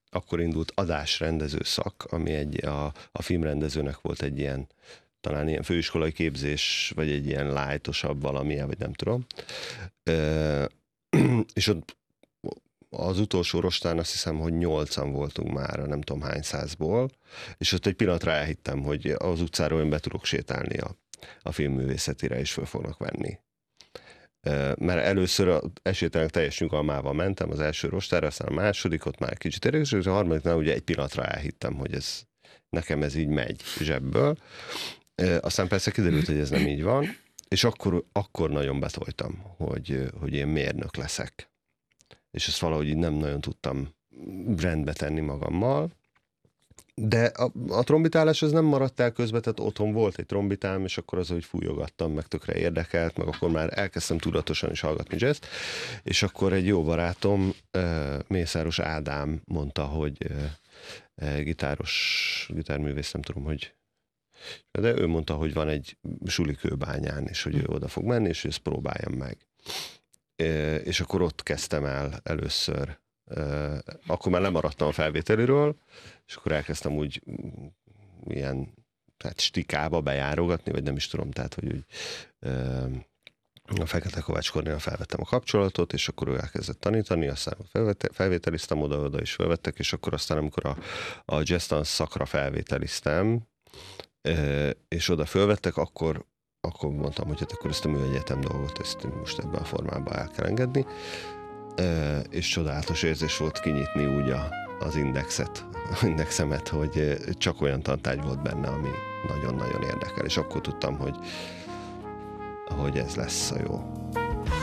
akkor indult adásrendező szak, ami a filmrendezőnek volt egy ilyen, talán ilyen főiskolai képzés, vagy egy ilyen lightosabb valamilyen, vagy nem tudom. És ott az utolsó rostán azt hiszem, hogy 8-an voltunk már, nem tudom hány százból, és ott egy pillanatra elhittem, hogy az utcáról én be tudok sétálni a filmművészetire, és föl fognak venni. Mert először esélytelenek teljes nyugalmával mentem az első rostára, aztán a második, ott már kicsit erős, és a harmadiknál ugye egy pillanatra elhittem, hogy nekem ez így megy zsebből. Aztán persze kiderült, hogy ez nem így van, és akkor nagyon betoltam, hogy én mérnök leszek. És ezt valahogy így nem nagyon tudtam rendbe tenni magammal. De a trombitálás az nem maradt el közben, tehát otthon volt egy trombitám, és akkor az, hogy fújogattam, meg tökre érdekelt, meg akkor már elkezdtem tudatosan is hallgatni jazzt, és akkor egy jó barátom, Mészáros Ádám mondta, hogy gitárművész, nem tudom, hogy de ő mondta, hogy van egy suli Kőbányán, és hogy ő oda fog menni, és hogy ezt próbáljam meg. És akkor ott kezdtem el először. Akkor már lemaradtam a felvételiről, és akkor elkezdtem úgy ilyen tehát stikába bejárogatni, vagy nem is tudom, tehát hogy úgy a Fekete Kovács Kornél felvettem a kapcsolatot, és akkor ő elkezdett tanítani, aztán felvételiztem oda is felvettek, és akkor aztán, amikor a jazz dance szakra felvételiztem, és oda felvettek, akkor mondtam, hogy hát akkor ezt a műegyetem dolgot, ezt most ebben a formában el kell engedni, és csodálatos érzés volt kinyitni úgy az indexemet, hogy csak olyan tantárgy volt benne, ami nagyon-nagyon érdekel, és akkor tudtam, hogy ez lesz a jó.